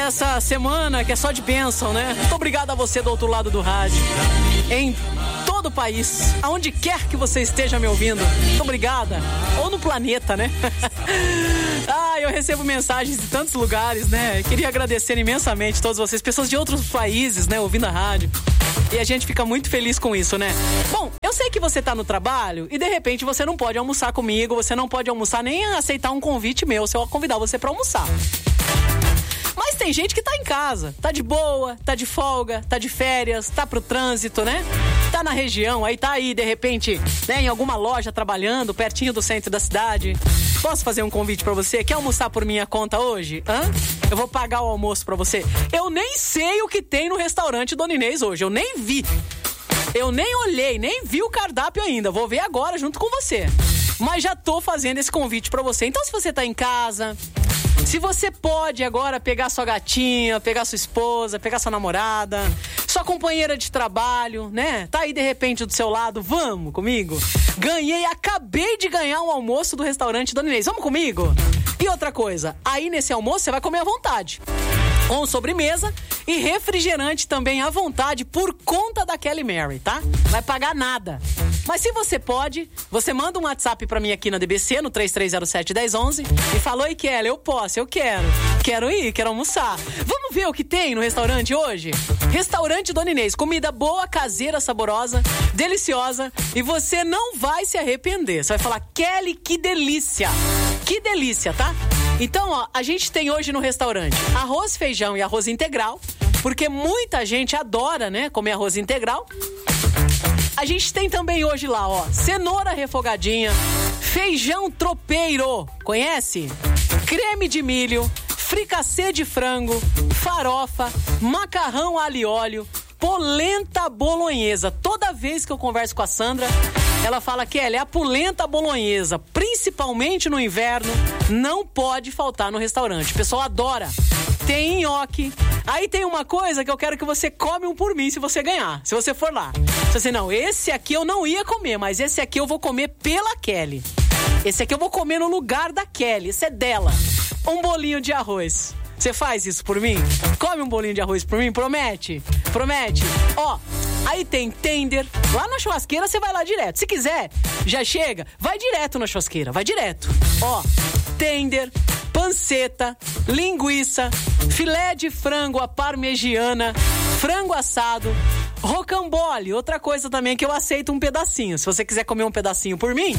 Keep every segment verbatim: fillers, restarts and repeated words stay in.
essa semana que é só de bênção, né? Muito obrigado a você do outro lado do rádio, em todo o país, aonde quer que você esteja me ouvindo. Muito obrigada. Ou no planeta, né? Ah, eu recebo mensagens de tantos lugares, né? Queria agradecer imensamente a todos vocês, pessoas de outros países, né, ouvindo a rádio. E a gente fica muito feliz com isso, né? Bom, eu sei que você tá no trabalho e de repente você não pode almoçar comigo, você não pode almoçar nem aceitar um convite meu se eu convidar você pra almoçar. Mas tem gente que tá em casa, tá de boa, tá de folga, tá de férias, tá pro trânsito, né? Tá na região, aí tá aí, de repente, né, em alguma loja trabalhando, pertinho do centro da cidade. Posso fazer um convite pra você? Quer almoçar por minha conta hoje? Hã? Eu vou pagar o almoço pra você. Eu nem sei o que tem no restaurante Dona Inês hoje, eu nem vi. Eu nem olhei, nem vi o cardápio ainda. Vou ver agora junto com você. Mas já tô fazendo esse convite pra você. Então, se você tá em casa, se você pode agora pegar sua gatinha, pegar sua esposa, pegar sua namorada, sua companheira de trabalho, né? Tá aí de repente do seu lado, vamos comigo? Ganhei, acabei de ganhar um almoço do restaurante Dona Inês. Vamos comigo? E outra coisa, aí nesse almoço você vai comer à vontade, com sobremesa e refrigerante também à vontade por conta da Kelly Mary, tá? Vai pagar nada. Mas se você pode, você manda um WhatsApp pra mim aqui na D B C, no três três zero sete, um zero um um, e fala: oi, Kelly, eu posso, eu quero. Quero ir, quero almoçar. Vamos ver o que tem no restaurante hoje? Restaurante Dona Inês, comida boa, caseira, saborosa, deliciosa, e você não vai se arrepender. Você vai falar: Kelly, que delícia. Que delícia, tá? Então, ó, a gente tem hoje no restaurante arroz, feijão e arroz integral, porque muita gente adora, né, comer arroz integral. A gente tem também hoje lá, ó, cenoura refogadinha, feijão tropeiro, conhece? Creme de milho, fricassê de frango, farofa, macarrão alho e óleo, polenta bolonhesa. Toda vez que eu converso com a Sandra, ela fala que ela é a polenta bolonhesa, principalmente no inverno, não pode faltar no restaurante. O pessoal adora. Tem nhoque. Aí tem uma coisa que eu quero que você come um por mim se você ganhar, se você for lá. Você assim, não, esse aqui eu não ia comer, mas esse aqui eu vou comer pela Kelly. Esse aqui eu vou comer no lugar da Kelly, esse é dela. Um bolinho de arroz. Você faz isso por mim? Come um bolinho de arroz por mim? Promete? Promete? Ó, aí tem tender. Lá na churrasqueira você vai lá direto. Se quiser, já chega, vai direto na churrasqueira, vai direto. Ó, tender, panceta, linguiça, filé de frango à parmegiana, frango assado, rocambole. Outra coisa também que eu aceito um pedacinho. Se você quiser comer um pedacinho por mim,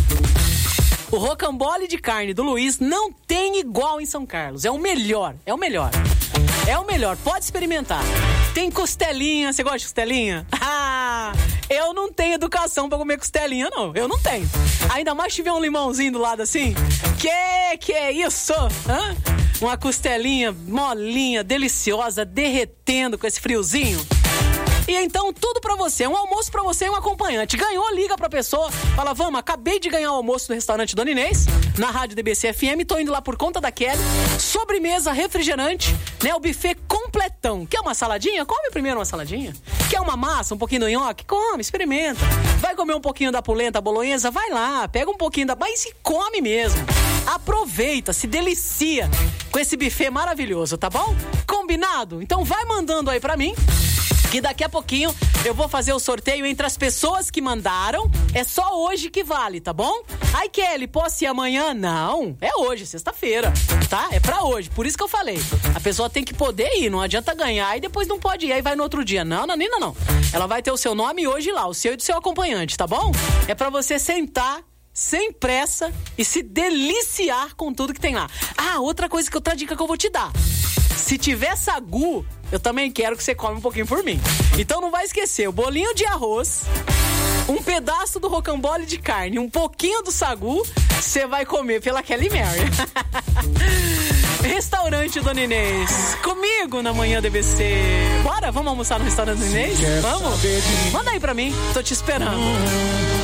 o rocambole de carne do Luiz não tem igual em São Carlos. É o melhor, é o melhor. É o melhor, pode experimentar. Tem costelinha, você gosta de costelinha? Ah, eu não tenho educação pra comer costelinha, não. Eu não tenho. Ainda mais se tiver um limãozinho do lado assim. Que que é isso? Hã? Uma costelinha molinha, deliciosa, derretendo com esse friozinho. E então, tudo pra você, um almoço pra você e um acompanhante. Ganhou, liga pra pessoa, fala: vamos, acabei de ganhar o almoço do restaurante Dona Inês, na rádio D B C F M, tô indo lá por conta da Kelly. Sobremesa, refrigerante, né, o buffet completão. Quer uma saladinha? Come primeiro uma saladinha. Quer uma massa, um pouquinho do nhoque? Come, experimenta. Vai comer um pouquinho da polenta bolonhesa? Vai lá, pega um pouquinho da... Mas e come mesmo. Aproveita, se delicia com esse buffet maravilhoso, tá bom? Combinado? Então vai mandando aí pra mim, que daqui a pouquinho eu vou fazer o sorteio entre as pessoas que mandaram. É só hoje que vale, tá bom? Ai, Kelly, posso ir amanhã? Não, é hoje, sexta-feira, tá? É pra hoje, por isso que eu falei. A pessoa tem que poder ir, não adianta ganhar e depois não pode ir, aí vai no outro dia. Não, Nanina, não. Ela vai ter o seu nome hoje lá, o seu e do seu acompanhante, tá bom? É pra você sentar sem pressa e se deliciar com tudo que tem lá. Ah, outra coisa, que outra dica que eu vou te dar. Se tiver sagu, eu também quero que você come um pouquinho por mim. Então não vai esquecer, o bolinho de arroz, um pedaço do rocambole de carne, um pouquinho do sagu, você vai comer pela Kelly Mary. Restaurante Dona Inês, comigo na manhã D B C. Bora, vamos almoçar no restaurante Dona Inês? Vamos? Manda aí pra mim, tô te esperando.